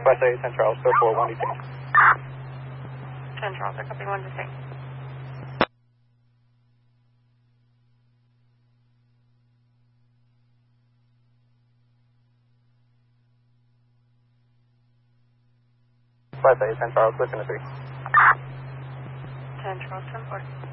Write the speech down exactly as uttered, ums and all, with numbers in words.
West eight, ten Charles, clear for one detain. ten Charles, I copy one detain. West eight, ten Charles, clear ten three. ten Charles, ten four.